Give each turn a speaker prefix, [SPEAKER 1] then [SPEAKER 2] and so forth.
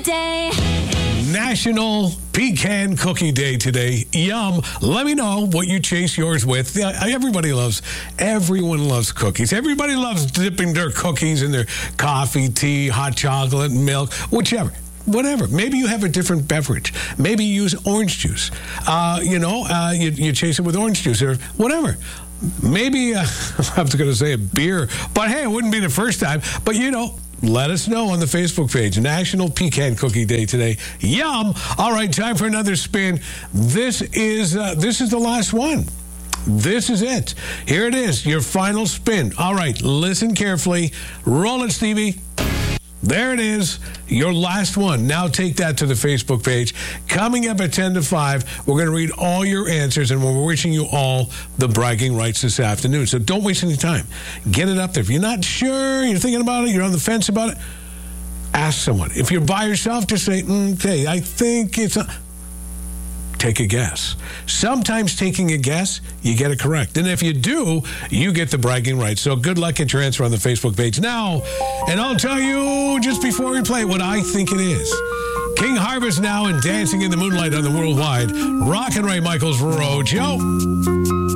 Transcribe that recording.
[SPEAKER 1] Day.
[SPEAKER 2] National Pecan Cookie Day today. Yum. Let me know what you chase yours with. Yeah, everyone loves cookies. Everybody loves dipping their cookies in their coffee, tea, hot chocolate, milk, whichever. Whatever. Maybe you have a different beverage. Maybe you use orange juice. You chase it with orange juice or whatever. Maybe, I was going to say a beer, but hey, it wouldn't be the first time. But, let us know on the Facebook page. National Pecan Cookie Day today. Yum. All right, time for another spin. This is the last one. This is it. Here it is, your final spin. All right, listen carefully. Roll it, Stevie. There it is, your last one. Now take that to the Facebook page. Coming up at 10 to 5, we're going to read all your answers, and we're wishing you all the bragging rights this afternoon. So don't waste any time. Get it up there. If you're not sure, you're thinking about it, you're on the fence about it, ask someone. If you're by yourself, just say, okay, I think it's take a guess. Sometimes taking a guess, you get it correct. And if you do, you get the bragging rights. So good luck at your answer on the Facebook page now. And I'll tell you just before we play what I think it is. King Harvest now and Dancing in the Moonlight on the Worldwide Rock and Ray Michaels Roadshow.